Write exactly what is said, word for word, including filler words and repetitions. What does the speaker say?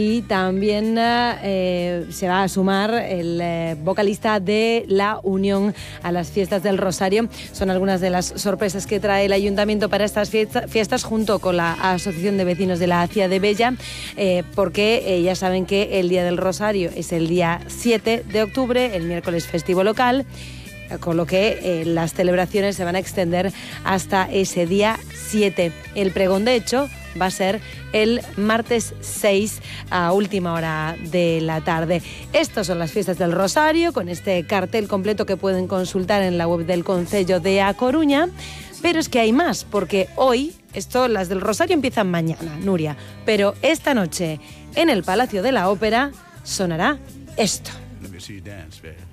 Y también eh, se va a sumar el eh, vocalista de La Unión a las fiestas del Rosario. Son algunas de las sorpresas que trae el Ayuntamiento para estas fiesta, fiestas junto con la Asociación de Vecinos de la Cia de Bella, eh, porque eh, ya saben que el Día del Rosario es el día siete de octubre, el miércoles festivo local, con lo que eh, las celebraciones se van a extender hasta ese día siete. El pregón, de hecho, va a ser el martes seis a última hora de la tarde. Estas son las fiestas del Rosario, con este cartel completo que pueden consultar en la web del Concello de A Coruña. Pero es que hay más, porque hoy, esto, las del Rosario empiezan mañana, Nuria, pero esta noche en el Palacio de la Ópera sonará esto. Let me see you dance, baby.